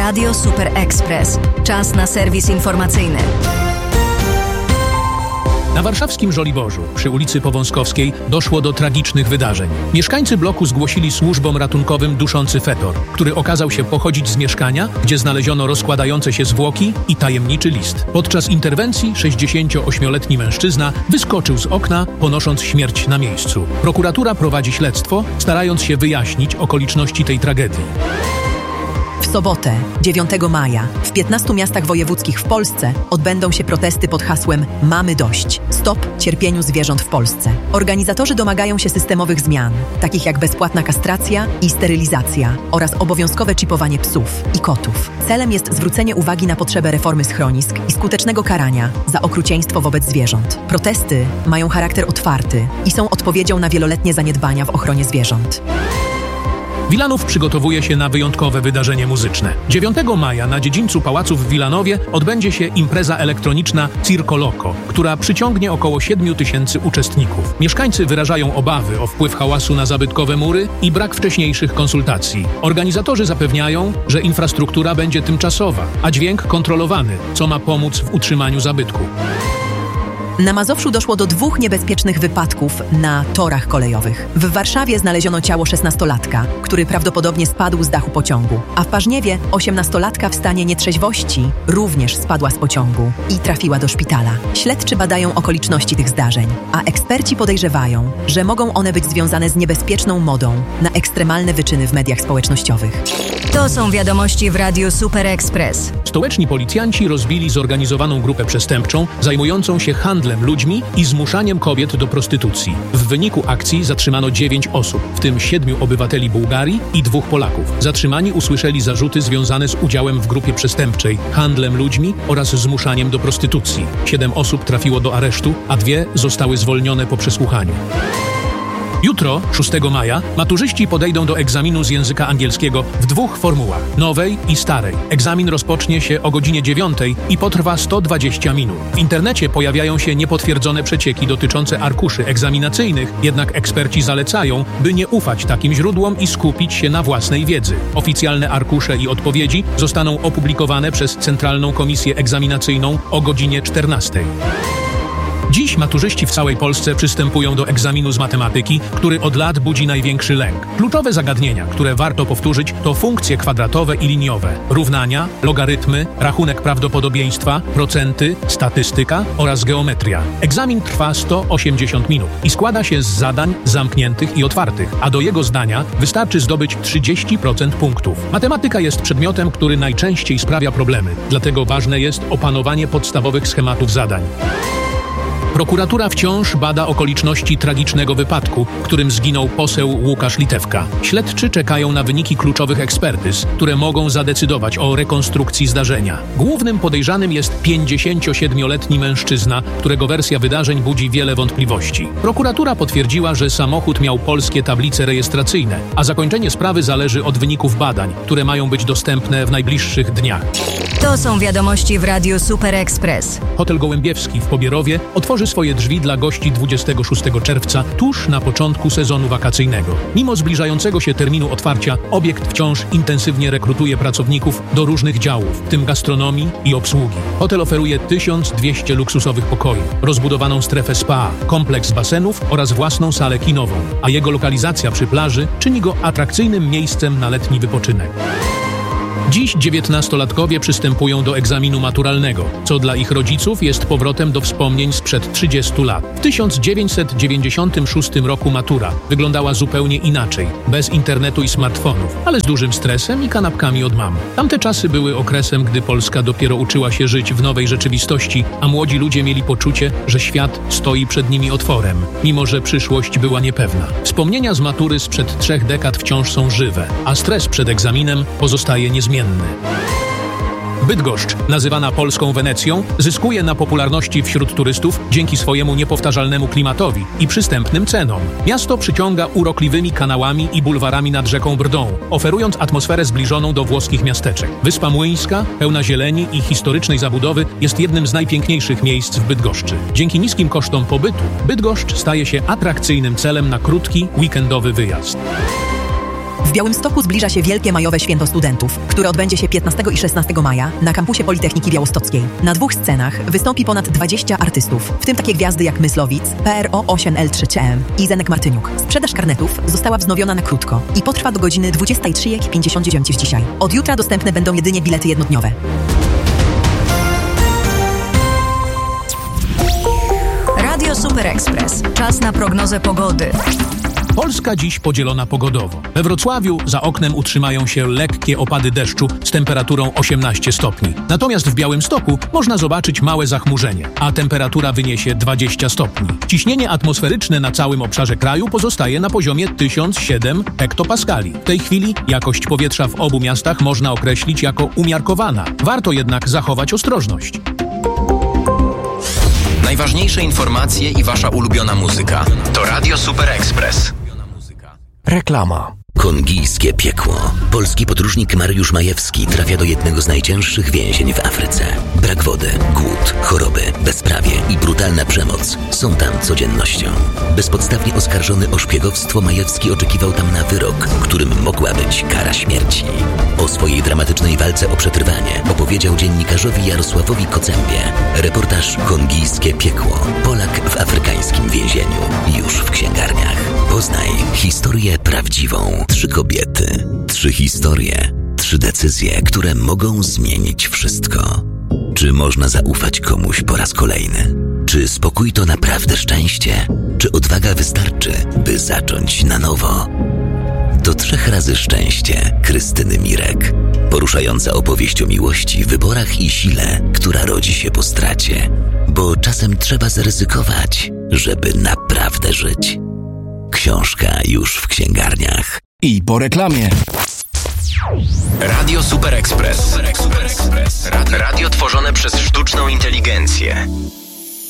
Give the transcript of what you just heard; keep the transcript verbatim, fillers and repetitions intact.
Radio Super Express. Czas na serwis informacyjny. Na warszawskim Żoliborzu, przy ulicy Powązkowskiej, doszło do tragicznych wydarzeń. Mieszkańcy bloku zgłosili służbom ratunkowym duszący fetor, który okazał się pochodzić z mieszkania, gdzie znaleziono rozkładające się zwłoki i tajemniczy list. Podczas interwencji sześćdziesięcioośmioletni mężczyzna wyskoczył z okna, ponosząc śmierć na miejscu. Prokuratura prowadzi śledztwo, starając się wyjaśnić okoliczności tej tragedii. W sobotę, dziewiątego maja, w piętnastu miastach wojewódzkich w Polsce odbędą się protesty pod hasłem Mamy dość. Stop cierpieniu zwierząt w Polsce. Organizatorzy domagają się systemowych zmian, takich jak bezpłatna kastracja i sterylizacja oraz obowiązkowe czipowanie psów i kotów. Celem jest zwrócenie uwagi na potrzebę reformy schronisk i skutecznego karania za okrucieństwo wobec zwierząt. Protesty mają charakter otwarty i są odpowiedzią na wieloletnie zaniedbania w ochronie zwierząt. Wilanów przygotowuje się na wyjątkowe wydarzenie muzyczne. dziewiątego maja na dziedzińcu pałaców w Wilanowie odbędzie się impreza elektroniczna Circo Loco, która przyciągnie około siedmiu tysięcy uczestników. Mieszkańcy wyrażają obawy o wpływ hałasu na zabytkowe mury i brak wcześniejszych konsultacji. Organizatorzy zapewniają, że infrastruktura będzie tymczasowa, a dźwięk kontrolowany, co ma pomóc w utrzymaniu zabytku. Na Mazowszu doszło do dwóch niebezpiecznych wypadków na torach kolejowych. W Warszawie znaleziono ciało szesnastolatka, który prawdopodobnie spadł z dachu pociągu, a w Paźniewie osiemnastolatka w stanie nietrzeźwości również spadła z pociągu i trafiła do szpitala. Śledczy badają okoliczności tych zdarzeń, a eksperci podejrzewają, że mogą one być związane z niebezpieczną modą na ekstremalne wyczyny w mediach społecznościowych. To są wiadomości w Radiu Super Express. Stołeczni policjanci rozbili zorganizowaną grupę przestępczą zajmującą się handlem ludźmi i zmuszaniem kobiet do prostytucji. W wyniku akcji zatrzymano dziewięć osób, w tym siedmiu obywateli Bułgarii i dwóch Polaków. Zatrzymani usłyszeli zarzuty związane z udziałem w grupie przestępczej, handlem ludźmi oraz zmuszaniem do prostytucji. Siedem osób trafiło do aresztu, a dwie zostały zwolnione po przesłuchaniu. Jutro, szóstego maja, maturzyści podejdą do egzaminu z języka angielskiego w dwóch formułach, nowej i starej. Egzamin rozpocznie się o godzinie dziewiątej i potrwa sto dwadzieścia minut. W internecie pojawiają się niepotwierdzone przecieki dotyczące arkuszy egzaminacyjnych, jednak eksperci zalecają, by nie ufać takim źródłom i skupić się na własnej wiedzy. Oficjalne arkusze i odpowiedzi zostaną opublikowane przez Centralną Komisję Egzaminacyjną o godzinie czternastej. Dziś maturzyści w całej Polsce przystępują do egzaminu z matematyki, który od lat budzi największy lęk. Kluczowe zagadnienia, które warto powtórzyć, to funkcje kwadratowe i liniowe, równania, logarytmy, rachunek prawdopodobieństwa, procenty, statystyka oraz geometria. Egzamin trwa sto osiemdziesiąt minut i składa się z zadań zamkniętych i otwartych, a do jego zdania wystarczy zdobyć trzydzieści procent punktów. Matematyka jest przedmiotem, który najczęściej sprawia problemy, dlatego ważne jest opanowanie podstawowych schematów zadań. Prokuratura wciąż bada okoliczności tragicznego wypadku, w którym zginął poseł Łukasz Litewka. Śledczy czekają na wyniki kluczowych ekspertyz, które mogą zadecydować o rekonstrukcji zdarzenia. Głównym podejrzanym jest pięćdziesięciosiedmioletni mężczyzna, którego wersja wydarzeń budzi wiele wątpliwości. Prokuratura potwierdziła, że samochód miał polskie tablice rejestracyjne, a zakończenie sprawy zależy od wyników badań, które mają być dostępne w najbliższych dniach. To są wiadomości w Radiu Super Express. Hotel Gołębiewski w Pobierowie otworzy swoje drzwi dla gości dwudziestego szóstego czerwca, tuż na początku sezonu wakacyjnego. Mimo zbliżającego się terminu otwarcia, obiekt wciąż intensywnie rekrutuje pracowników do różnych działów, w tym gastronomii i obsługi. Hotel oferuje tysiąc dwieście luksusowych pokoi, rozbudowaną strefę spa, kompleks basenów oraz własną salę kinową, a jego lokalizacja przy plaży czyni go atrakcyjnym miejscem na letni wypoczynek. Dziś dziewiętnastolatkowie przystępują do egzaminu maturalnego, co dla ich rodziców jest powrotem do wspomnień sprzed trzydziestu lat. W tysiąc dziewięćset dziewięćdziesiątym szóstym roku matura wyglądała zupełnie inaczej, bez internetu i smartfonów, ale z dużym stresem i kanapkami od mam. Tamte czasy były okresem, gdy Polska dopiero uczyła się żyć w nowej rzeczywistości, a młodzi ludzie mieli poczucie, że świat stoi przed nimi otworem, mimo że przyszłość była niepewna. Wspomnienia z matury sprzed trzech dekad wciąż są żywe, a stres przed egzaminem pozostaje niezmienny. Bydgoszcz, nazywana polską Wenecją, zyskuje na popularności wśród turystów dzięki swojemu niepowtarzalnemu klimatowi i przystępnym cenom. Miasto przyciąga urokliwymi kanałami i bulwarami nad rzeką Brdą, oferując atmosferę zbliżoną do włoskich miasteczek. Wyspa Młyńska, pełna zieleni i historycznej zabudowy, jest jednym z najpiękniejszych miejsc w Bydgoszczy. Dzięki niskim kosztom pobytu, Bydgoszcz staje się atrakcyjnym celem na krótki, weekendowy wyjazd. W Białymstoku zbliża się wielkie majowe święto studentów, które odbędzie się piętnastego i szesnastego maja na kampusie Politechniki Białostockiej. Na dwóch scenach wystąpi ponad dwadzieścia artystów, w tym takie gwiazdy jak Myslowic, P R O osiem L trzy C M i Zenek Martyniuk. Sprzedaż karnetów została wznowiona na krótko i potrwa do godziny dwudziestej trzeciej pięćdziesiąt dziewięć dzisiaj. Od jutra dostępne będą jedynie bilety jednodniowe. Radio Super Express. Czas na prognozę pogody. Polska dziś podzielona pogodowo. We Wrocławiu za oknem utrzymają się lekkie opady deszczu z temperaturą osiemnaście stopni. Natomiast w Białymstoku można zobaczyć małe zachmurzenie, a temperatura wyniesie dwadzieścia stopni. Ciśnienie atmosferyczne na całym obszarze kraju pozostaje na poziomie tysiąc siedem hektopaskali. W tej chwili jakość powietrza w obu miastach można określić jako umiarkowana. Warto jednak zachować ostrożność. Najważniejsze informacje i wasza ulubiona muzyka to Radio Super Express. Reklama. Kongijskie piekło. Polski podróżnik Mariusz Majewski trafia do jednego z najcięższych więzień w Afryce. Brak wody, głód, choroby, bezprawie i brutalna przemoc są tam codziennością. Bezpodstawnie oskarżony o szpiegowstwo, Majewski oczekiwał tam na wyrok, którym mogła być kara śmierci. O swojej dramatycznej walce o przetrwanie opowiedział dziennikarzowi Jarosławowi Kocębie. Reportaż Kongijskie piekło. Polak w afrykańskim więzieniu. Już w księgarniach. Poznaj historię prawdziwą. Trzy kobiety, trzy historie, trzy decyzje, które mogą zmienić wszystko. Czy można zaufać komuś po raz kolejny? Czy spokój to naprawdę szczęście? Czy odwaga wystarczy, by zacząć na nowo? Do trzech razy szczęście Krystyny Mirek. Poruszająca opowieść o miłości, wyborach i sile, która rodzi się po stracie. Bo czasem trzeba zaryzykować, żeby naprawdę żyć. Książka już w księgarniach. I po reklamie. Radio Super Express. Radio tworzone przez sztuczną inteligencję.